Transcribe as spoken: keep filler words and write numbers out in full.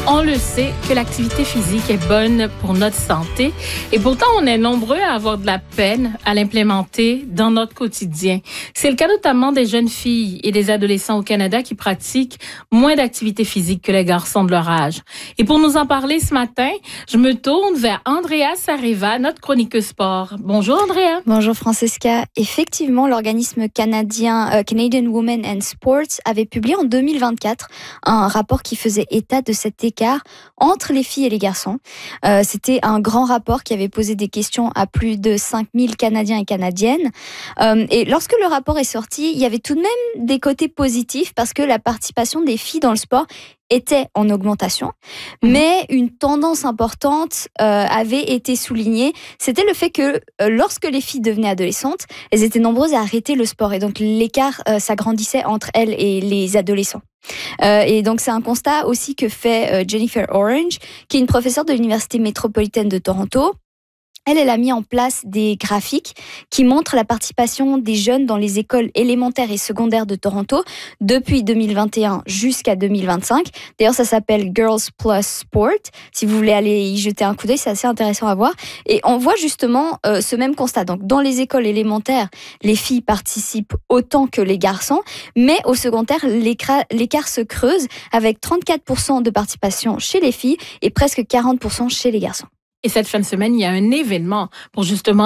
On le sait que l'activité physique est bonne pour notre santé et pourtant on est nombreux à avoir de la peine à l'implémenter dans notre quotidien. C'est le cas notamment des jeunes filles et des adolescents au Canada qui pratiquent moins d'activité physique que les garçons de leur âge. Et pour nous en parler ce matin, je me tourne vers Andrea Sareva, notre chroniqueuse sport. Bonjour Andrea. Bonjour Francesca. Effectivement, l'organisme canadien euh, Canadian Women and Sports avait publié en deux mille vingt-quatre un rapport qui faisait état de cet écart entre les filles et les garçons. Euh, c'était un grand rapport qui avait posé des questions à plus de cinq mille Canadiens et Canadiennes. Euh, et lorsque le rapport est sorti, il y avait tout de même des côtés positifs parce que la participation des filles dans le sport était en augmentation, mais une tendance importante euh, avait été soulignée, c'était le fait que euh, lorsque les filles devenaient adolescentes, elles étaient nombreuses à arrêter le sport et donc l'écart euh, s'agrandissait entre elles et les adolescents. Euh, et donc c'est un constat aussi que fait euh, Jennifer Orange, qui est une professeure de l'Université métropolitaine de Toronto. Elle, elle a mis en place des graphiques qui montrent la participation des jeunes dans les écoles élémentaires et secondaires de Toronto depuis deux mille vingt et un jusqu'à deux mille vingt-cinq. D'ailleurs, ça s'appelle Girls Plus Sport. Si vous voulez aller y jeter un coup d'œil, c'est assez intéressant à voir. Et on voit justement euh, ce même constat. Donc, dans les écoles élémentaires, les filles participent autant que les garçons, mais au secondaire, l'écart, l'écart se creuse avec trente-quatre pour cent de participation chez les filles et presque quarante pour cent chez les garçons. Et cette fin de semaine, il y a un événement pour justement